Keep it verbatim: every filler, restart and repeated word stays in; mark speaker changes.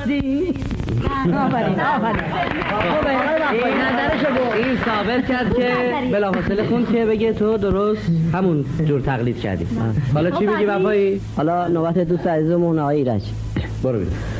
Speaker 1: راستی؟ آفرین آفرین.
Speaker 2: این نظرشو گفت. این ثابت کرد که بلافاصله خوند که بگه تو درست همون جور تقلید کردی. حالا چی میگی وفایی؟
Speaker 3: حالا نوبت دوست عزیزمون آقای ایرج.
Speaker 2: برو ببین.